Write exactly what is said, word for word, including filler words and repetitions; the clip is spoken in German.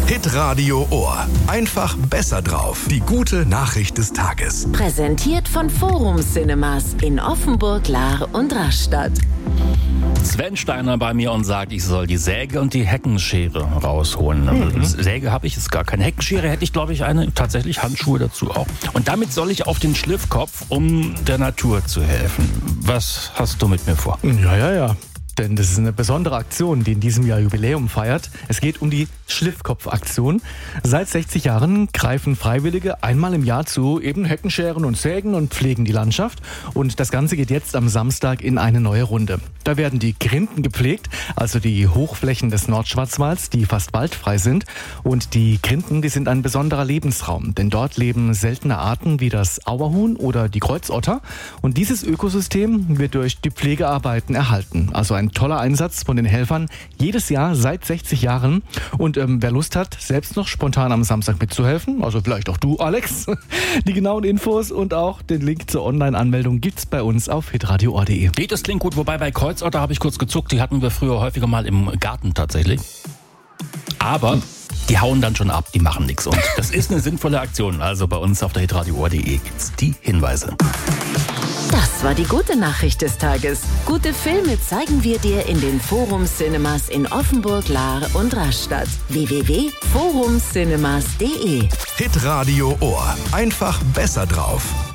Hitradio Ohr. Einfach besser drauf. Die gute Nachricht des Tages. Präsentiert von Forum Cinemas in Offenburg, Lahr und Rastatt. Sven Steiner bei mir und sagt, ich soll die Säge und die Heckenschere rausholen. Mhm. Säge habe ich jetzt gar keine. Heckenschere hätte ich, glaube ich, eine. Tatsächlich Handschuhe dazu auch. Und damit soll ich auf den Schliffkopf, um der Natur zu helfen. Was hast du mit mir vor? Ja, ja, ja. Denn das ist eine besondere Aktion, die in diesem Jahr Jubiläum feiert. Es geht um die Schliffkopf-Aktion. Seit sechzig Jahren greifen Freiwillige einmal im Jahr zu eben Heckenscheren und Sägen und pflegen die Landschaft. Und das Ganze geht jetzt am Samstag in eine neue Runde. Da werden die Grinden gepflegt, also die Hochflächen des Nordschwarzwalds, die fast waldfrei sind. Und die Grinden, die sind ein besonderer Lebensraum, denn dort leben seltene Arten wie das Auerhuhn oder die Kreuzotter. Und dieses Ökosystem wird durch die Pflegearbeiten erhalten. Also ein Ein toller Einsatz von den Helfern, jedes Jahr seit sechzig Jahren. Und ähm, wer Lust hat, selbst noch spontan am Samstag mitzuhelfen, also vielleicht auch du, Alex, die genauen Infos und auch den Link zur Online-Anmeldung gibt's bei uns auf hitradio punkt de. Geht, das klingt gut, wobei bei Kreuzotter habe ich kurz gezuckt, die hatten wir früher häufiger mal im Garten tatsächlich. Aber die hauen dann schon ab, die machen nichts. Und das ist eine sinnvolle Aktion. Also bei uns auf der hitradio punkt de gibt's die Hinweise. Das war die gute Nachricht des Tages. Gute Filme zeigen wir dir in den Forum Cinemas in Offenburg, Lahr und Rastatt. w w w punkt forum cinemas punkt de Hitradio Ohr. Einfach besser drauf.